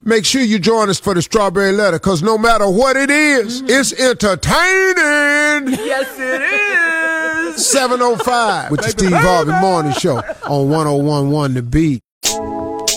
Make sure you join us for the Strawberry Letter, because no matter what it is, it's entertaining. Yes, it is. 7:05 with the Steve Harvey Morning Show on 101.1 The Beat.